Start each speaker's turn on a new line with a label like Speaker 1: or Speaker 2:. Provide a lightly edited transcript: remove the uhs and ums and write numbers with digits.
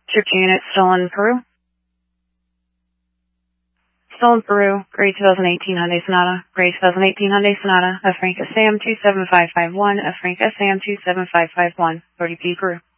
Speaker 1: Trip unit still in Peru. Still in Peru. Gray 2018 Hyundai Sonata. Gray 2018 Hyundai Sonata. Franca Sam 27551. Franca Sam 27551. 30P Peru.